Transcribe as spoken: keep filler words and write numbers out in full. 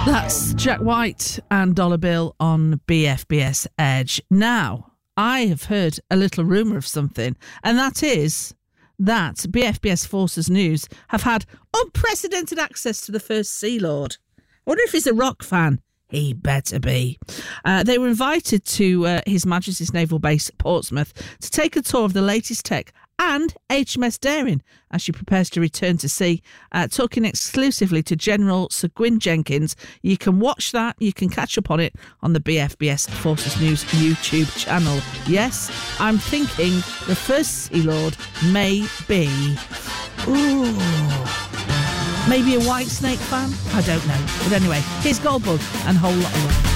That's Jack White and Dollar Bill on B F B S Edge. Now, I have heard a little rumour of something, and that is that B F B S Forces News have had unprecedented access to the First Sea Lord. I wonder if he's a rock fan. He better be. Uh, they were invited to uh, His Majesty's Naval Base at Portsmouth to take a tour of the latest tech and H M S Daring as she prepares to return to sea, uh, talking exclusively to General Sir Gwyn Jenkins. You can watch that, you can catch up on it on the B F B S Forces News YouTube channel. Yes, I'm thinking the First Sea Lord may be... Ooh... Maybe a White Snake fan? I don't know. But anyway, here's Goldbug and Whole Lot of Love.